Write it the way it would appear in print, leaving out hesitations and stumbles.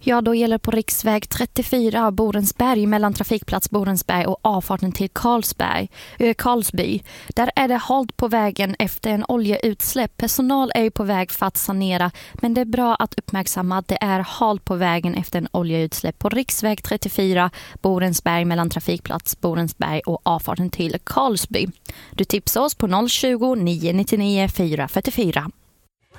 Ja, då gäller på riksväg 34 Borensberg mellan trafikplats Borensberg och avfarten till Karlsby. Där är det halt på vägen efter en oljeutsläpp. Personal är på väg för att sanera, men det är bra att uppmärksamma att det är halt på vägen efter en oljeutsläpp på riksväg 34 Borensberg mellan trafikplats Borensberg och avfarten till Karlsby. Du tipsar oss på 020 999 444.